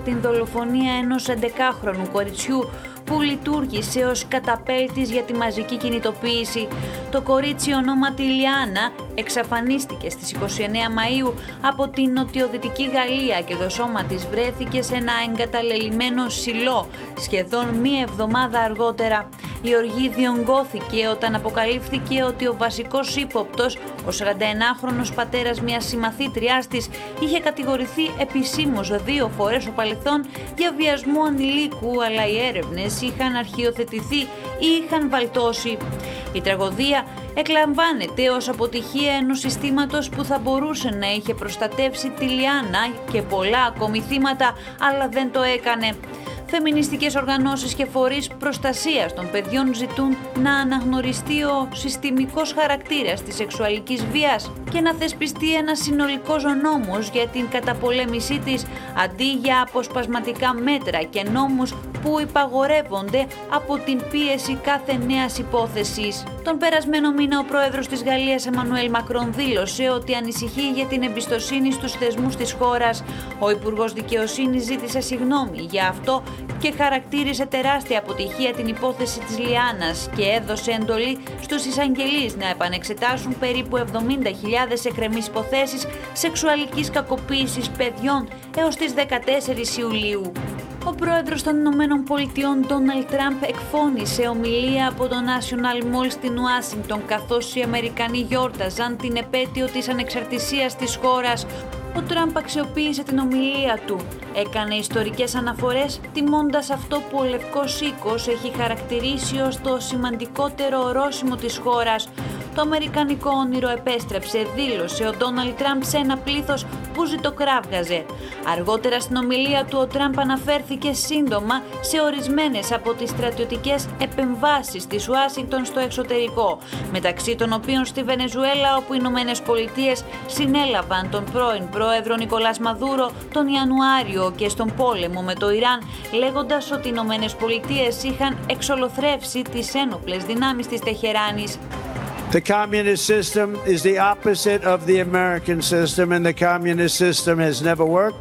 την δολοφονία ενός 11χρονου κοριτσιού που λειτουργήσε ως καταπέλτης για τη μαζική κινητοποίηση. Το κορίτσι ονόματι Λιάννα εξαφανίστηκε στις 29 Μαΐου από την νοτιοδυτική Γαλλία και το σώμα της βρέθηκε σε ένα εγκαταλελειμμένο σιλό σχεδόν μία εβδομάδα αργότερα. Η οργή διονγκώθηκε όταν αποκαλύφθηκε ότι ο βασικός ύποπτος, ο 41χρονος πατέρας μιας συμμαθήτριάς της, είχε κατηγορηθεί επισήμως 2 φορές στο παρελθόν για βιασμό ανηλίκου, αλλά οι έρευνες είχαν αρχιοθετηθεί ή είχαν βαλτώσει. Η τραγωδία εκλαμβάνεται ως αποτυχία ενός συστήματος που θα μπορούσε να είχε προστατεύσει τη Λιάννα και πολλά ακόμη θύματα, αλλά δεν το έκανε. Φεμινιστικές οργανώσεις και φορείς προστασίας των παιδιών ζητούν να αναγνωριστεί ο συστημικός χαρακτήρας της σεξουαλικής βίας και να θεσπιστεί ένας συνολικός νόμος για την καταπολέμησή της, αντί για αποσπασματικά μέτρα και νόμους που υπαγορεύονται από την πίεση κάθε νέας υπόθεσης. Τον περασμένο μήνα ο πρόεδρος της Γαλλίας Εμμανουέλ Μακρόν δήλωσε ότι ανησυχεί για την εμπιστοσύνη στους θεσμούς της χώρας. Ο Υπουργός Δικαιοσύνης ζήτησε συγγνώμη για αυτό και χαρακτήρισε τεράστια αποτυχία την υπόθεση της Λιάννας και έδωσε εντολή στους εισαγγελείς να επανεξετάσουν περίπου 70.000 εκκρεμείς υποθέσεις σεξουαλικής κακοποίησης παιδιών έως τις 14 Ιουλίου. Ο πρόεδρος των Ηνωμένων Πολιτειών, Ντόναλντ Τραμπ, εκφώνησε ομιλία από το National Mall στην Ουάσιγκτον, καθώς οι Αμερικανοί γιόρταζαν την επέτειο της ανεξαρτησίας της χώρας. Ο Τραμπ αξιοποίησε την ομιλία του. Έκανε ιστορικές αναφορές, τιμώντας αυτό που ο Λευκός Οίκος έχει χαρακτηρίσει ως το σημαντικότερο ορόσημο της χώρας. Το αμερικανικό όνειρο επέστρεψε, δήλωσε ο Ντόναλντ Τραμπ σε ένα πλήθος που ζητοκράβγαζε. Αργότερα στην ομιλία του, ο Τραμπ αναφέρθηκε σύντομα σε ορισμένες από τις στρατιωτικές επεμβάσεις της Ουάσιγκτον στο εξωτερικό, μεταξύ των οποίων στη Βενεζουέλα, όπου οι Ηνωμένες Πολιτείες συνέλαβαν τον πρώην πρόεδρο Νικολάς Μαδούρο τον Ιανουάριο, και στον πόλεμο με το Ιράν, λέγοντας ότι οι Ηνωμένες Πολιτείες είχαν εξολοθρεύσει τις ένοπλες δυνάμεις της Τεχεράνης. The communist system is the opposite of the American system, and the communist system has never worked.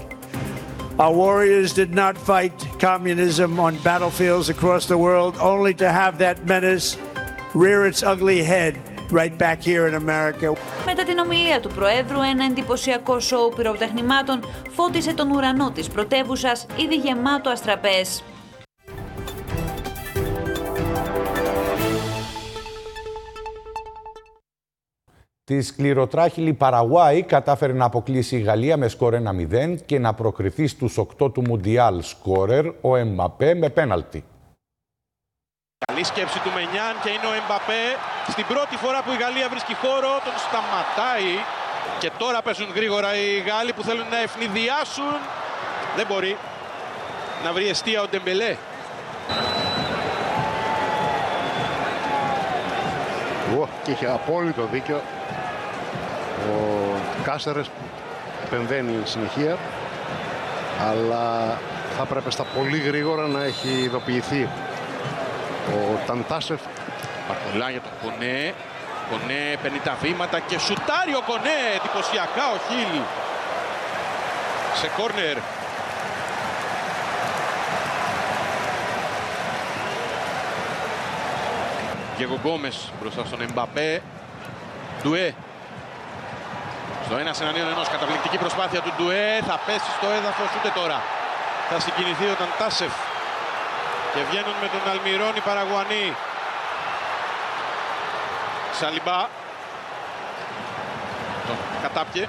Our warriors did not fight communism on battlefields across the world, only to have that menace rear its ugly head right back here in America. Μετά την ομιλία του Προέδρου, ένα εντυπωσιακό σοου πυροτεχνημάτων φώτισε τον ουρανό της πρωτεύουσας, ήδη γεμάτο αστραπές. Τη σκληροτράχηλη Παραγουάη κατάφερε να αποκλείσει η Γαλλία με σκορ 1-0 και να προκριθεί στους 8 του Μουντιάλ σκόρερ ο Εμπαπέ με πέναλτι. Καλή σκέψη του Μενιάν και είναι ο Εμπαπέ. Στην πρώτη φορά που η Γαλλία βρίσκει χώρο, τον σταματάει. Και τώρα παίζουν γρήγορα οι Γάλλοι που θέλουν να ευνηδιάσουν. Δεν μπορεί να βρει εστία ο Ντεμπελέ. Και είχε απόλυτο δίκιο ο Κάσερες, επεμβαίνει συνεχεία, αλλά θα πρέπει στα πολύ γρήγορα να έχει ειδοποιηθεί ο Ταντάσεφ. Παρτολά για τον Κονέ. Κονέ παίρνει τα βήματα και σουτάρει ο Κονέ. Εντυπωσιακά ο Χίλ σε κόρνερ. Διέγκο Γκόμες μπροστά στον Εμπαπέ. Ντουέ. Στο 1-1, καταπληκτική προσπάθεια του Ντουέ. Θα πέσει στο έδαφος, ούτε τώρα θα συγκινηθεί ο Ταντάσεφ. Και βγαίνουν με τον Αλμιρόν οι Παραγουανοί. Σαλιμπά. Τον κατάπιε.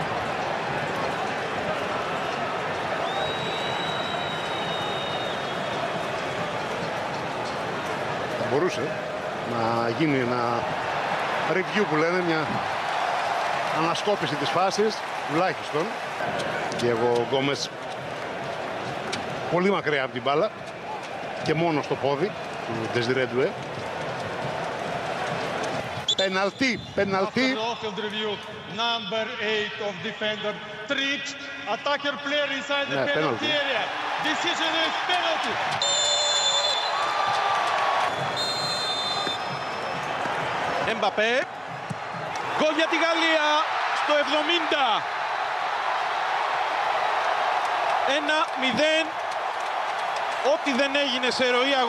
Θα μπορούσε να γίνει ένα review που λένε, μια ανασκόπηση της φάσης, τουλάχιστον. Και εγώ Γκόμες πολύ μακριά από την μπάλα και μόνο στο πόδι του Ντεζιρέ Ντουέ. Πεναλτί, πεναλτί. Number 8 of defender tripped attacker player inside the penalty area. Decision is penalty. Εμπαπέ. Γκολ για τη Γαλλία στο 70. 1-0. Ό,τι δεν έγινε σε ροή αγώνα.